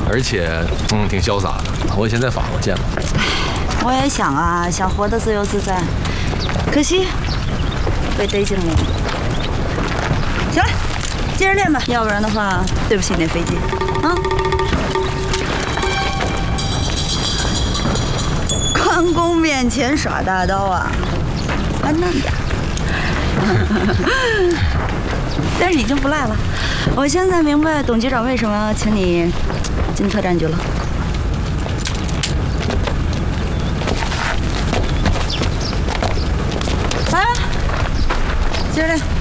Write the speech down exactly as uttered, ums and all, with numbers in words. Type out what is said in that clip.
而且嗯挺潇洒的。我以前在法国见过。 我也想啊，想活得自由自在，可惜被逮进了。行了，接着练吧，要不然的话，对不起那飞机啊。关公面前耍大刀啊，还嫩点。但是已经不赖了。我现在明白董局长为什么要请你进特战局了。来，接着练。